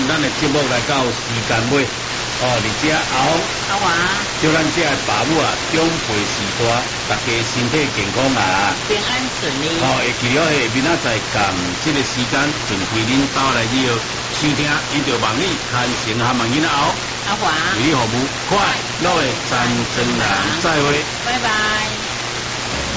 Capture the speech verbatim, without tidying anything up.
咱的节目来到时间尾，哦，而且后阿华， 叫咱这爸母啊，长辈时大，大家身体健康啊， 平安顺利。 哦，会记了下明仔载赶这个时间，就归恁兜来了收听，伊就望你看成和望囡仔后， 阿华， 为你服务，快乐的赞成人，再会， 拜拜。